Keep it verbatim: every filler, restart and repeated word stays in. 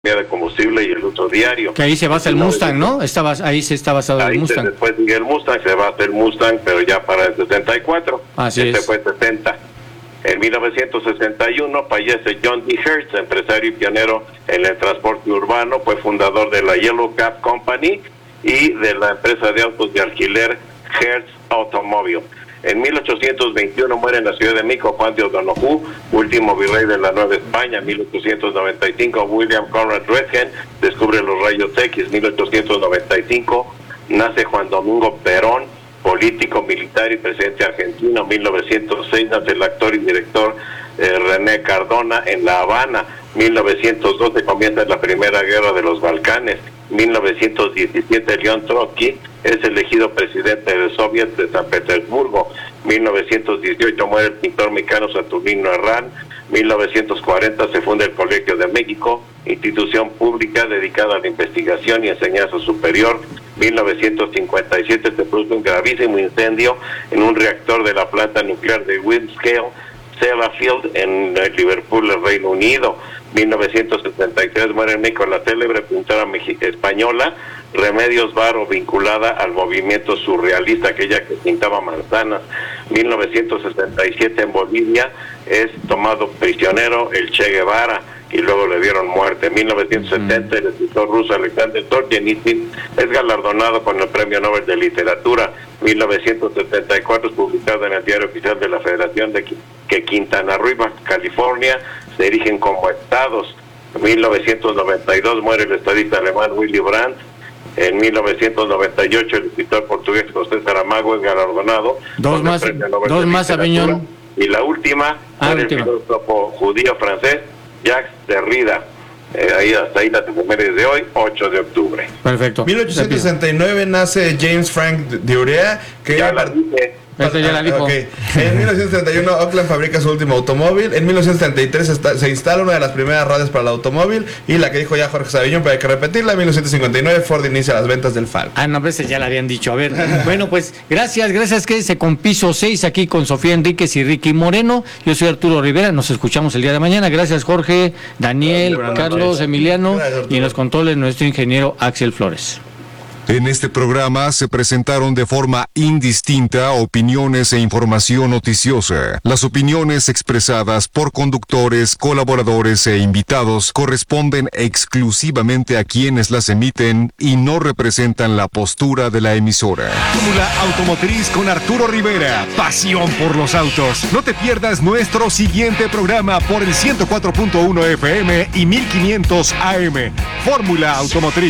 de combustible y el uso diario. Que ahí se basa el Mustang, ¿no? Está bas- ahí se está basado Ahí el Mustang. Se, después sigue el Mustang, se basa el Mustang, pero ya para el sesenta y cuatro. Así este es. fue sesenta. En mil novecientos sesenta y uno fallece John D. Hertz, empresario y pionero en el transporte urbano, fue fundador de la Yellow Cab Company y de la empresa de autos de alquiler Hertz Automobile. En mil ochocientos veintiuno muere en la Ciudad de México Juan de O'Donoghue, último virrey de la Nueva España. En mil ochocientos noventa y cinco William Conrad Röntgen descubre los rayos X. mil ochocientos noventa y cinco nace Juan Domingo Perón, político, militar y presidente argentino. mil novecientos seis nace el actor y director eh, René Cardona en La Habana. mil novecientos doce comienza la Primera Guerra de los Balcanes. mil novecientos diecisiete León Trotsky es elegido presidente del Soviet de San Petersburgo. mil novecientos dieciocho muere el pintor mexicano Saturnino Herrán. mil novecientos cuarenta se funda el Colegio de México, institución pública dedicada a la investigación y enseñanza superior. mil novecientos cincuenta y siete se produce un gravísimo incendio en un reactor de la planta nuclear de Windscale Sellafield en Liverpool, el Reino Unido. mil novecientos setenta y tres muere en México la célebre pintora española Remedios Varo, vinculada al movimiento surrealista, aquella que pintaba manzanas. mil novecientos sesenta y siete en Bolivia es tomado prisionero el Che Guevara y luego le dieron muerte. En mil novecientos setenta el escritor ruso Alexander Solzhenitsyn es galardonado con el Premio Nobel de Literatura. mil novecientos setenta y cuatro es publicado en el Diario Oficial de la Federación de que Quintana Roo y Baja California se erigen como estados. En mil novecientos noventa y dos muere el estadista alemán Willy Brandt. En mil novecientos noventa y ocho el escritor portugués José Saramago es galardonado. Dos más, dos más, Aviñón. Y la última, ah, el última. filósofo judío francés Jacques Derrida. Eh, ahí hasta ahí las efemérides de hoy, ocho de octubre. Perfecto. mil ochocientos sesenta y nueve nace James Frank de Urea, que ya la dije. Este ya la dijo. Okay. En mil novecientos treinta y uno Oakland fabrica su último automóvil. En mil novecientos treinta y tres está, se instala una de las primeras radios para el automóvil. Y la que dijo ya Jorge Sabiñón, pero hay que repetirla. En mil novecientos cincuenta y nueve Ford inicia las ventas del Falcon. Ah, no, a veces ya la habían dicho. A ver, bueno, pues gracias, gracias. Quédese con Piso seis aquí con Sofía Enríquez y Ricky Moreno. Yo soy Arturo Rivera. Nos escuchamos el día de mañana. Gracias, Jorge, Daniel, Buenas Carlos, noches. Emiliano. Gracias, y en los controles nuestro ingeniero Axel Flores. En este programa se presentaron de forma indistinta opiniones e información noticiosa. Las opiniones expresadas por conductores, colaboradores e invitados corresponden exclusivamente a quienes las emiten y no representan la postura de la emisora. Fórmula Automotriz con Arturo Rivera. Pasión por los autos. No te pierdas nuestro siguiente programa por el ciento cuatro punto uno F M y mil quinientos A M. Fórmula Automotriz.